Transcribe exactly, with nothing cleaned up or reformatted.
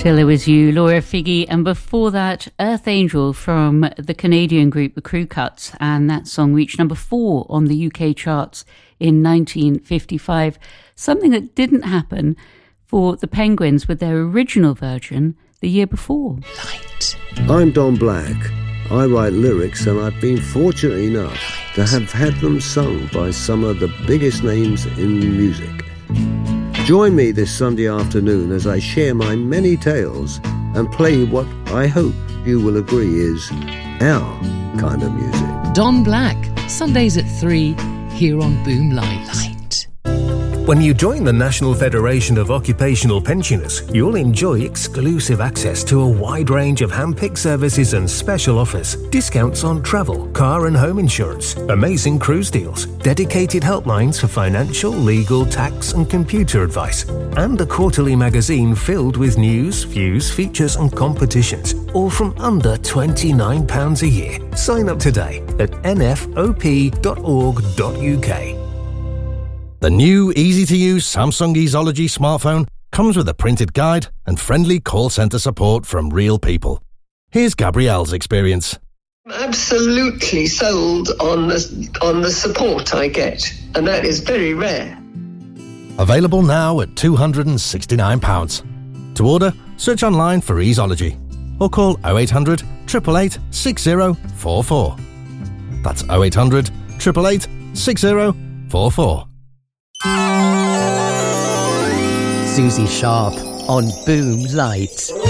Till It Was You, Laura Figge, and before that, Earth Angel from the Canadian group The Crew Cuts, and that song reached number four on the U K charts in nineteen fifty-five, something that didn't happen for the Penguins with their original version the year before. Light. I'm Don Black. I write lyrics, and I've been fortunate enough to have had them sung by some of the biggest names in music. Join me this Sunday afternoon as I share my many tales and play what I hope you will agree is our kind of music. Don Black, Sundays at three, here on Boom Light. When you join the National Federation of Occupational Pensioners, you'll enjoy exclusive access to a wide range of hand-picked services and special offers, discounts on travel, car and home insurance, amazing cruise deals, dedicated helplines for financial, legal, tax and computer advice, and a quarterly magazine filled with news, views, features and competitions, all from under twenty-nine pounds a year. Sign up today at n f o p dot org dot u k. The new easy-to-use Samsung Easology smartphone comes with a printed guide and friendly call centre support from real people. Here's Gabrielle's experience. Absolutely sold on the, on the support I get, and that is very rare. Available now at two hundred sixty-nine pounds. To order, search online for Easology or call oh eight hundred, eight eight eight, six oh four four. That's oh eight hundred, eight eight eight, six oh four four. Susie Sharp on Boom Light.